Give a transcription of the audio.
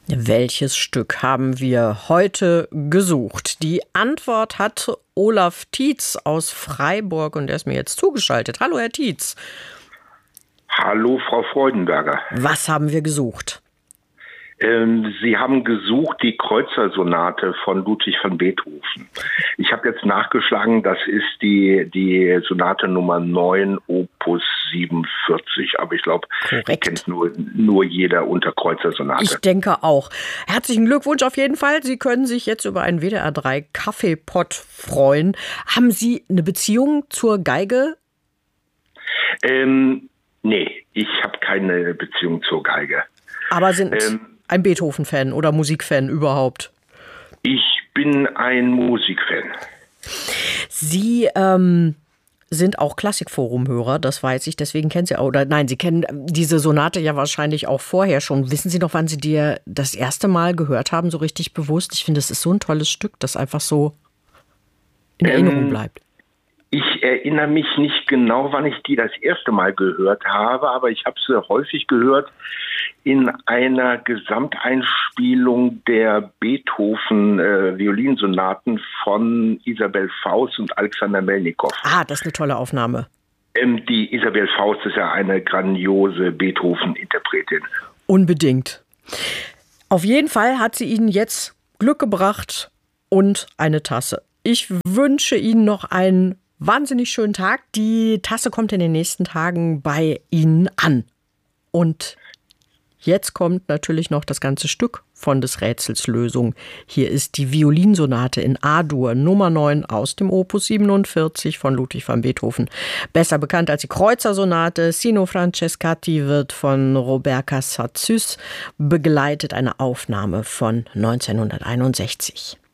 Welches Stück haben wir heute gesucht? Die Antwort hat Olaf Tietz aus Freiburg und er ist mir jetzt zugeschaltet. Hallo, Herr Tietz. Hallo, Frau Freudenberger. Was haben wir gesucht? Sie haben gesucht die Kreutzer-Sonate von Ludwig van Beethoven. Ich habe jetzt nachgeschlagen, das ist die Sonate Nummer 9, Opus 47. Aber ich glaube, kennt nur jeder unter Kreutzer-Sonate. Ich denke auch. Herzlichen Glückwunsch auf jeden Fall. Sie können sich jetzt über einen WDR 3 Kaffeepott freuen. Haben Sie eine Beziehung zur Geige? Nee, ich habe keine Beziehung zur Geige. Aber sind ein Beethoven-Fan oder Musikfan überhaupt? Ich bin ein Musikfan. Sie sind auch Klassikforum-Hörer, das weiß ich, deswegen kennen Sie auch, oder nein, Sie kennen diese Sonate ja wahrscheinlich auch vorher schon. Wissen Sie noch, wann Sie die das erste Mal gehört haben, so richtig bewusst? Ich finde, das ist so ein tolles Stück, das einfach so in Erinnerung bleibt. Ich erinnere mich nicht genau, wann ich die das erste Mal gehört habe, aber ich habe sie häufig gehört in einer Gesamteinspielung der Beethoven-Violinsonaten von Isabell Faust und Alexander Melnikow. Ah, das ist eine tolle Aufnahme. Die Isabell Faust ist ja eine grandiose Beethoven-Interpretin. Unbedingt. Auf jeden Fall hat sie Ihnen jetzt Glück gebracht und eine Tasse. Ich wünsche Ihnen noch einen wahnsinnig schönen Tag. Die Tasse kommt in den nächsten Tagen bei Ihnen an. Und jetzt kommt natürlich noch das ganze Stück von des Rätsels Lösung. Hier ist die Violinsonate in A-Dur Nummer 9 aus dem Opus 47 von Ludwig van Beethoven. Besser bekannt als die Kreutzer-Sonate. Sino Francescatti wird von Robert Casatus begleitet. Eine Aufnahme von 1961.